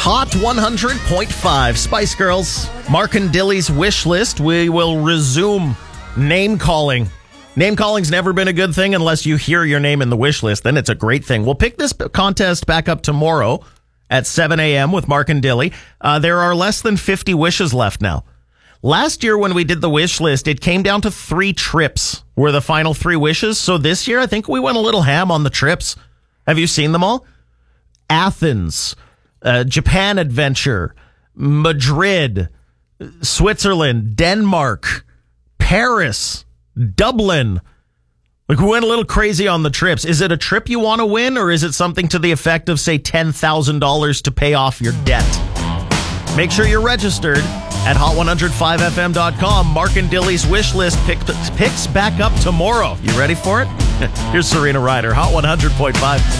Hot 100.5 Spice Girls. Mark and Dilly's wish list. We will resume name calling. Name calling's never been a good thing unless you hear your name in the wish list. Then it's a great thing. We'll pick this contest back up tomorrow at 7 a.m. with Mark and Dilly. There are less than 50 wishes left now. Last year when we did the wish list, it came down to 3 trips were the final 3 wishes. So this year, I think we went a little ham on the trips. Have you seen them all? Athens, Japan adventure, Madrid, Switzerland, Denmark, Paris, Dublin. Like, we went a little crazy on the trips. Is it a trip you want to win, or is it something to the effect of, say, $10,000 to pay off your debt? Make sure you're registered at hot105fm.com. Mark and Dilly's wish list picks back up tomorrow. You ready for it? Here's Serena Ryder, Hot 100.5.